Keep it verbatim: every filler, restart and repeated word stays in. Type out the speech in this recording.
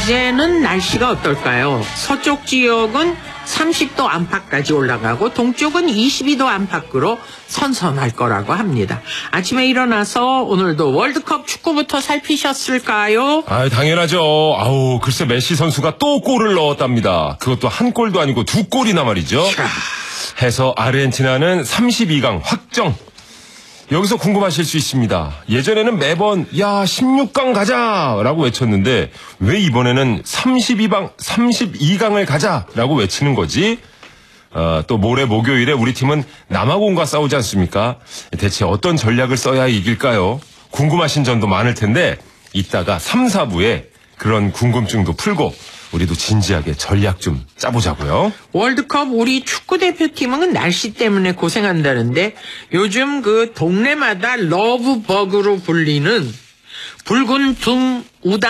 어제는 날씨가 어떨까요? 서쪽 지역은 삼십 도 안팎까지 올라가고 동쪽은 이십이 도 안팎으로 선선할 거라고 합니다. 아침에 일어나서 오늘도 월드컵 축구부터 살피셨을까요? 아, 당연하죠. 아우, 글쎄 메시 선수가 또 골을 넣었답니다. 그것도 한 골도 아니고 두 골이나 말이죠. 자. 해서 아르헨티나는 삼십이 강 확정. 여기서 궁금하실 수 있습니다. 예전에는 매번 야 십육 강 가자라고 외쳤는데 왜 이번에는 삼십이 강, 삼십이 강을 가자라고 외치는 거지? 어, 또 모레 목요일에 우리 팀은 남아공과 싸우지 않습니까? 대체 어떤 전략을 써야 이길까요? 궁금하신 점도 많을 텐데 이따가 삼, 사 부에 그런 궁금증도 풀고 우리도 진지하게 전략 좀 짜보자고요. 월드컵 우리 축구대표팀은 날씨 때문에 고생한다는데 요즘 그 동네마다 러브버그로 불리는 붉은 둥 우다